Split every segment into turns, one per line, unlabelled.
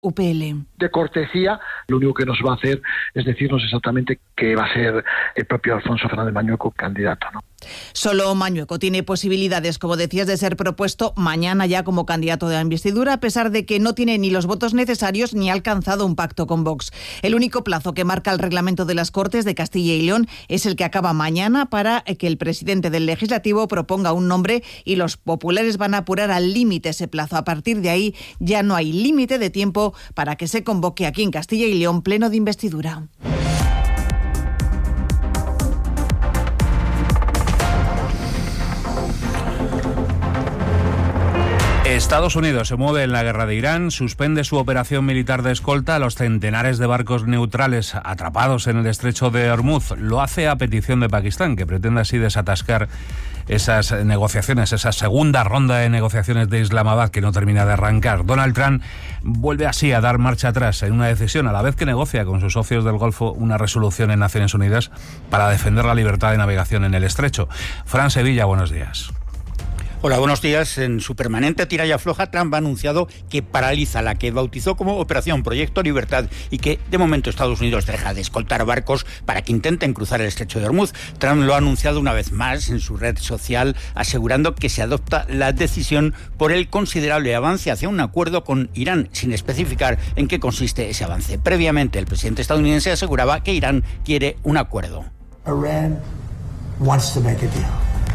UPL.
De cortesía, lo único que nos va a hacer es decirnos exactamente que va a ser el propio Alfonso Fernández Mañueco candidato, ¿no?
Solo Mañueco tiene posibilidades, como decías, de ser propuesto mañana ya como candidato de la investidura, a pesar de que no tiene ni los votos necesarios ni ha alcanzado un pacto con Vox. El único plazo que marca el reglamento de las Cortes de Castilla y León es el que acaba mañana para que el presidente del Legislativo proponga un nombre, y los populares van a apurar al límite ese plazo. A partir de ahí ya no hay límite de tiempo para que se convoque aquí en Castilla y León pleno de investidura.
Estados Unidos se mueve en la guerra de Irán, suspende su operación militar de escolta a los centenares de barcos neutrales atrapados en el estrecho de Hormuz. Lo hace a petición de Pakistán, que pretende así desatascar esas negociaciones, esa segunda ronda de negociaciones de Islamabad que no termina de arrancar. Donald Trump vuelve así a dar marcha atrás en una decisión, a la vez que negocia con sus socios del Golfo una resolución en Naciones Unidas para defender la libertad de navegación en el estrecho. Fran Sevilla, buenos días.
Hola, buenos días. En su permanente tira y afloja, Trump ha anunciado que paraliza la que bautizó como Operación Proyecto Libertad y que, de momento, Estados Unidos deja de escoltar barcos para que intenten cruzar el estrecho de Hormuz. Trump lo ha anunciado una vez más en su red social, asegurando que se adopta la decisión por el considerable avance hacia un acuerdo con Irán, sin especificar en qué consiste ese avance. Previamente, el presidente estadounidense aseguraba que Irán quiere un acuerdo.
Iran wants to make a deal.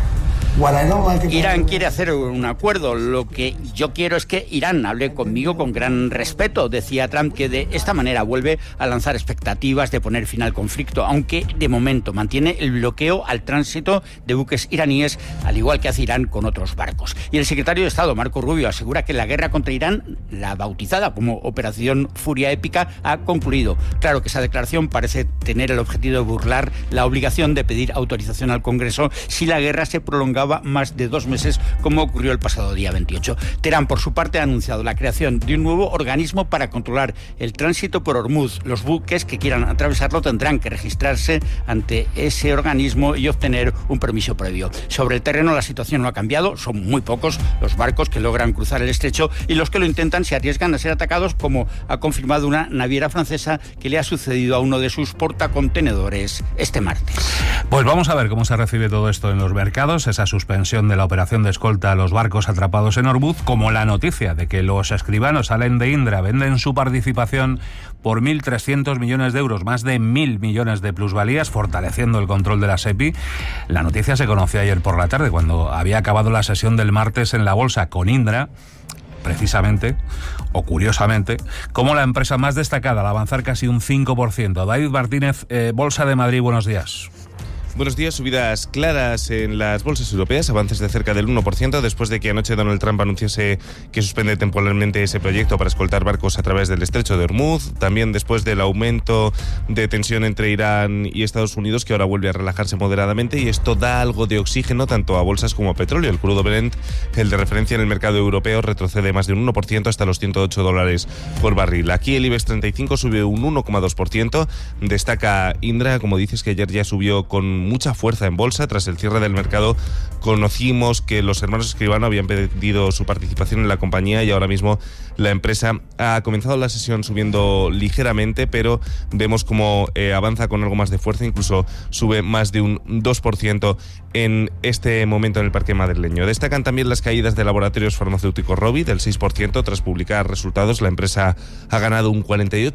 Irán quiere hacer un acuerdo. Lo que yo quiero es que Irán hable conmigo con gran respeto, decía Trump, que de esta manera vuelve a lanzar expectativas de poner fin al conflicto, aunque de momento mantiene el bloqueo al tránsito de buques iraníes, al igual que hace Irán con otros barcos. Y el secretario de Estado, Marco Rubio, asegura que la guerra contra Irán, la bautizada como Operación Furia Épica, ha concluido. Claro que esa declaración parece tener el objetivo de burlar la obligación de pedir autorización al Congreso si la guerra se prolongaba más de 2 meses, como ocurrió el pasado día 28. Teherán, por su parte, ha anunciado la creación de un nuevo organismo para controlar el tránsito por Hormuz. Los buques que quieran atravesarlo tendrán que registrarse ante ese organismo y obtener un permiso previo. Sobre el terreno la situación no ha cambiado, son muy pocos los barcos que logran cruzar el estrecho y los que lo intentan se arriesgan a ser atacados, como ha confirmado una naviera francesa que le ha sucedido a uno de sus portacontenedores este martes.
Pues vamos a ver cómo se recibe todo esto en los mercados, esa suspensión de la operación de escolta a los barcos atrapados en Hormuz, como la noticia de que los escribanos Alén de Indra venden su participación por 1.300 millones de euros, más de 1.000 millones de plusvalías, fortaleciendo el control de la SEPI. La noticia se conoció ayer por la tarde, cuando había acabado la sesión del martes en la bolsa, con Indra precisamente, o curiosamente, como la empresa más destacada al avanzar casi un 5%. David Martínez, Bolsa de Madrid, buenos días.
Buenos días. Subidas claras en las bolsas europeas, avances de cerca del 1%, después de que anoche Donald Trump anunciase que suspende temporalmente ese proyecto para escoltar barcos a través del estrecho de Hormuz. También después del aumento de tensión entre Irán y Estados Unidos, que ahora vuelve a relajarse moderadamente, y esto da algo de oxígeno tanto a bolsas como a petróleo. El crudo Brent, el de referencia en el mercado europeo, retrocede más de un 1% hasta los $108 por barril. Aquí el IBEX 35 sube un 1,2%. Destaca Indra, como dices, que ayer ya subió con mucha fuerza en bolsa. Tras el cierre del mercado conocimos que los hermanos Escribano habían pedido su participación en la compañía y ahora mismo la empresa ha comenzado la sesión subiendo ligeramente, pero vemos cómo avanza con algo más de fuerza, incluso sube más de un 2% en este momento en el parque madrileño. Destacan también las caídas de laboratorios farmacéuticos Rovi del 6% tras publicar resultados. La empresa ha ganado un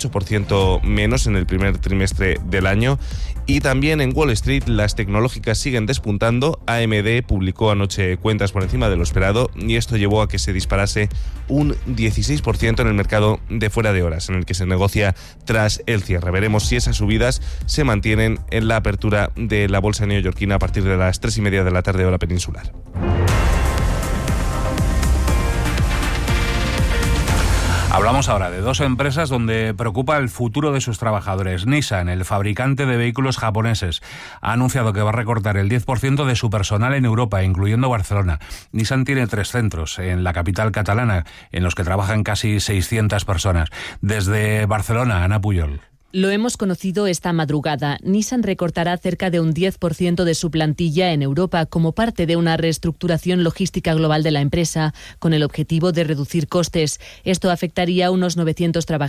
48% menos en el primer trimestre del año. Y también en Wall Street las tecnológicas siguen despuntando. AMD publicó anoche cuentas por encima de lo esperado y esto llevó a que se disparase un 16% en el mercado de fuera de horas, en el que se negocia tras el cierre. Veremos si esas subidas se mantienen en la apertura de la bolsa neoyorquina a partir de las 3:30 de la tarde hora peninsular.
Hablamos ahora de dos empresas donde preocupa el futuro de sus trabajadores. Nissan, el fabricante de vehículos japoneses, ha anunciado que va a recortar el 10% de su personal en Europa, incluyendo Barcelona. Nissan tiene 3 centros en la capital catalana, en los que trabajan casi 600 personas. Desde Barcelona, Ana Puyol.
Lo hemos conocido esta madrugada. Nissan recortará cerca de un 10% de su plantilla en Europa como parte de una reestructuración logística global de la empresa, con el objetivo de reducir costes. Esto afectaría a unos 900 trabajadores